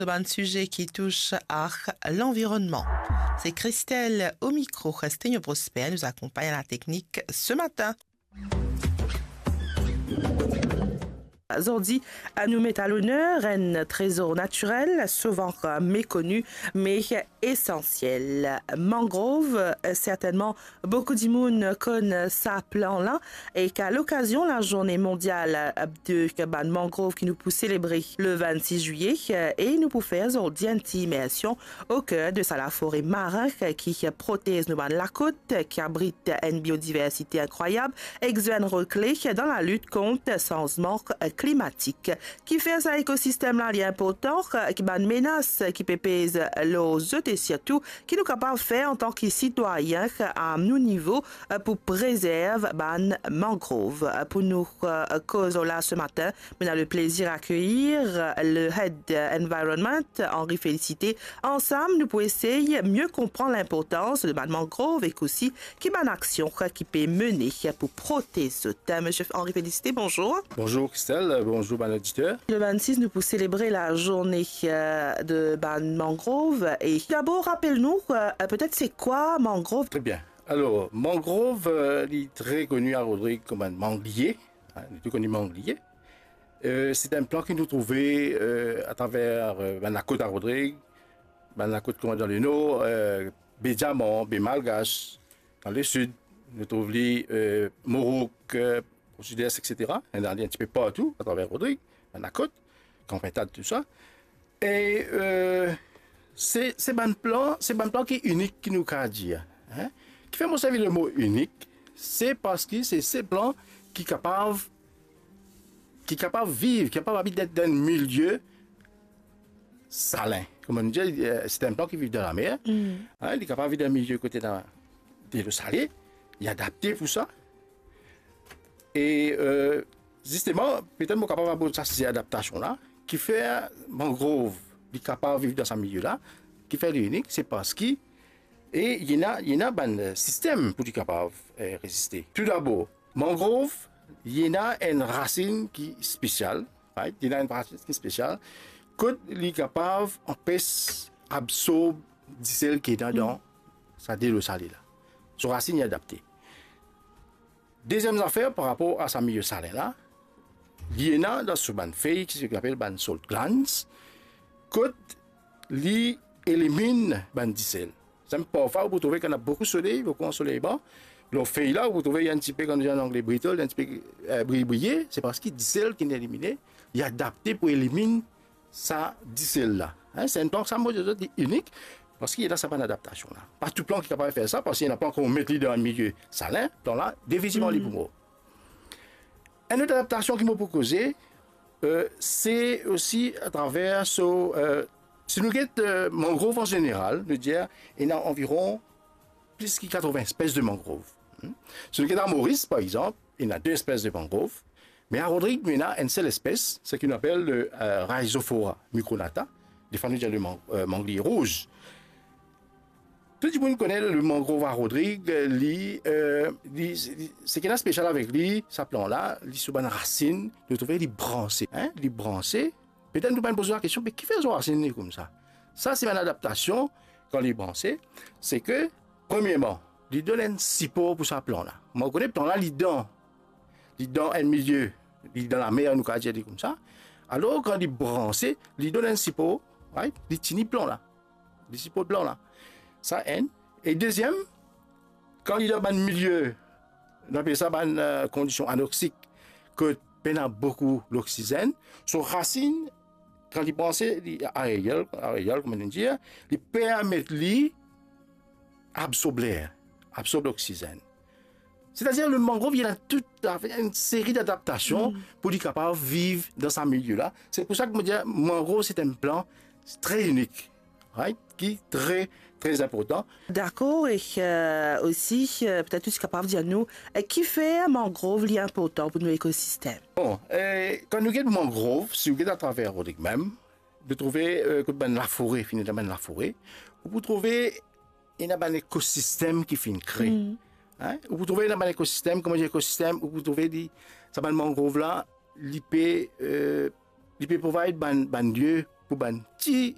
Un sujet qui touche à l'environnement. C'est Christelle au micro. Restez Prosper nous accompagne à la technique ce matin. Aujourd'hui, nous met à l'honneur un trésor naturel, souvent méconnu, mais essentiel. Mangrove, certainement, beaucoup de monde connaît ça plan-là, et qu'à l'occasion la journée mondiale de mangrove qui nous peut célébrer le 26 juillet, et nous pouvons faire aujourd'hui une immersion au cœur de la forêt marine qui protège la côte, qui abrite une biodiversité incroyable, et qui un rôle clé dans la lutte contre le changement climatique, qui fait ça écosystème là important, qui a une menace qui peut peser l'eau et surtout qui nous capable de faire en tant que citoyens à nos niveaux pour préserver ban mangrove. Pour nous cause là ce matin, on a le plaisir d'accueillir le Head Environment, Henri Félicité. Ensemble, nous pouvons essayer mieux comprendre l'importance de ban mangrove et aussi qui ban action qui peut mener pour protéger ce thème. Monsieur Henri Félicité, bonjour. Bonjour Christelle. Bonjour, bon auditeur. Le 26, nous pouvons célébrer la journée de mangrove. Et d'abord, rappelle-nous, peut-être c'est quoi mangrove? Très bien. Alors, mangrove, il est très connu à Rodrigue comme un manglier. Il est tout connu manglier. C'est un plant que nous trouvons à travers la côte à Rodrigue, la côte dans le nord, Bédiamant, Bémalgache, dans le sud. Nous trouvons Morouk, au sud-est, etc. On a un petit peu partout, à travers Rodrigue, dans la côte, Campentade, tout ça. Et c'est un plan qui est unique, qui nous a dit. Hein? Qui fait moi servir le mot unique, c'est parce que c'est ces plans qui sont capables de vivre, qui sont capables d'habiter dans un milieu salin. Comme on dit, c'est un plan qui vit dans la mer. Hein? Il est capable de vivre dans un milieu côté de l'eau salée. Il est adapté pour ça. Et justement, peut-être qu'on est capable d'avoir ces adaptations-là, qui fait mangrove, il est capable de vivre dans ce milieu-là, qui fait l'unique, c'est parce qu'il y a un système pour être capable de résister. Tout d'abord, mangrove, il y a une racine qui est spéciale, right? Il y a une racine qui est spéciale, quand il est capable d'empêcher d'absorber du sel qui est dans sa l'eau salée là. Son racine est adaptée. Deuxième affaire par rapport à ce milieu salin là, il y a dans ce ban feuille qui s'appelle ban salt glands, quand il élimine ban diesel. C'est parfois vous trouvez qu'on a beaucoup de soleil, beaucoup de soleil bas. Le feuille là, vous trouvez un petit peu comme en anglais brittle, un petit peu brillé, c'est parce que le diesel qui est éliminé, il est adapté pour éliminer ça diesel là. Hein, c'est un plan ça unique. Parce qu'il y a cette adaptation là. Pas tout plan qui est capable de faire ça, parce qu'il n'y a pas qu'on mette dans un milieu salin, dans là, définitivement les poumons. Une autre adaptation qui m'a proposé, c'est aussi à travers si nous regardons mangrove en général, il y a environ plus de 80 espèces de mangrove. Si nous regardons à Maurice, par exemple, il y a 2 espèces de mangrove, mais à Rodrigue, il y a une seule espèce, ce qu'on appelle le Rhizophora micronata, des familles de manglier rouge. Tout le monde connaît le mangrove à Rodrigue, ce qui est spécial avec lui, ce plan-là, il sur une racine, nous trouvons les branchés. Hein? Les branchés, peut-être nous pouvons poser la question, mais qui fait ces racines comme ça? Ça, c'est une adaptation, quand les branchés, c'est que, premièrement, il donne un support pour ce plan-là. On connaît le plan-là, il donne un milieu, il dans la mer, nous avons dit comme ça. Alors, quand il est branché, il donne un support, right? Il tient plan-là, le support blanc-là. Ça haine. Et deuxième, quand il est dans un milieu, on appelle ça une condition anoxique, que peine a beaucoup l'oxygène, son racine, quand il pense aériel, comme on dit, il permet lui absorber l'oxygène. C'est-à-dire le mangrove, il a toute une série d'adaptations pour être capable de vivre dans ce milieu-là. C'est pour ça que je dis, mangrove, c'est un plan très unique. Right? Qui est très, très important. D'accord, et aussi, peut-être tu es capable de dire nous, qui fait un mangrove important pour nos écosystèmes? Bon, quand nous regardons mangrove, si vous regardez à travers Rodrigue même, vous trouvez la forêt, finalement la forêt, vous trouvez un écosystème qui finit créé. Hein? Vous trouvez un écosystème, comment dire écosystème, vous trouvez ça mangrove là, il peut provide un lieu pour un petit